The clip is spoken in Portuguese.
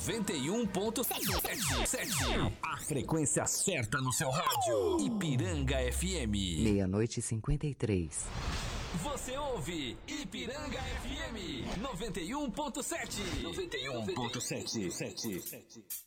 91.7. A frequência certa no seu rádio. Ipiranga FM. 00:53. Você ouve Ipiranga FM 91.7. 91.7.